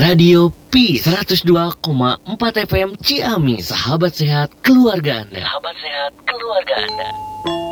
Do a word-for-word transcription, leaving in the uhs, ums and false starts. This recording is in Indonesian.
Radio Peace seratus dua koma empat F M Ciamis, sahabat sehat keluarga Anda. Sahabat sehat keluarga Anda.